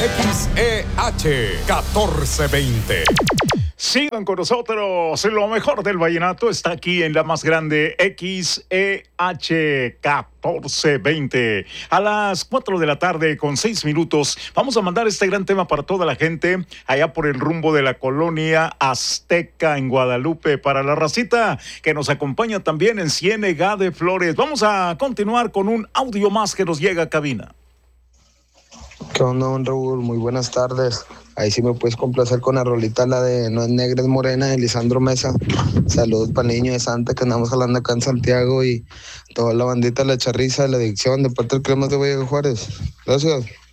XEH 1420. Sigan con nosotros, lo mejor del vallenato está aquí en la más grande XEH 1420. A las 4 de la tarde con 6 minutos vamos a mandar este gran tema para toda la gente allá por el rumbo de la colonia Azteca en Guadalupe, para la racita que nos acompaña también en Ciénega de Flores. Vamos a continuar con un audio más que nos llega a cabina. ¿Qué onda, don Raúl? Muy buenas tardes. Ahí sí me puedes complacer con la rolita, la de No es negra, es morena, de Lisandro Mesa. Saludos para el niño de Santa que andamos jalando acá en Santiago y toda la bandita de La Charriza, de La Adicción, de parte del Cremas de Valle de Juárez. Gracias.